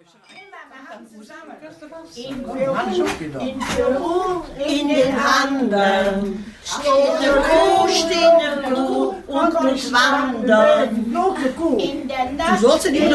In Peru, in den Anden, steht der Kuh und muss wandern. In der Nacht.